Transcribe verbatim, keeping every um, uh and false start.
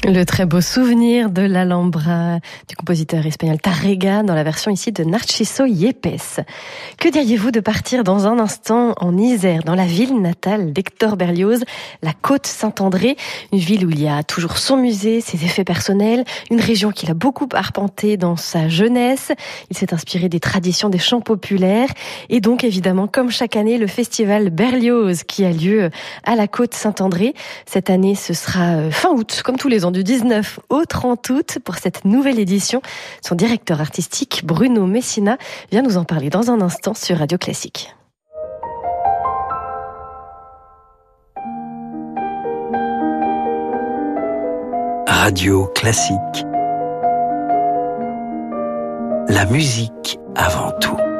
Le très beau souvenir de l'Alhambra du compositeur espagnol Tárrega dans la version ici de Narciso Yepes. Que diriez-vous de partir dans un instant en Isère, dans la ville natale d'Hector Berlioz, la Côte-Saint-André, une ville où il y a toujours son musée, ses effets personnels, une région qu'il a beaucoup arpentée dans sa jeunesse. Il s'est inspiré des traditions des chants populaires et donc évidemment, comme chaque année, le festival Berlioz qui a lieu à la Côte-Saint-André. Cette année, ce sera fin août, comme tous les ans, du dix-neuf au trente août pour cette nouvelle édition. Son directeur artistique, Bruno Messina, vient nous en parler dans un instant sur Radio Classique. Radio Classique. La musique avant tout.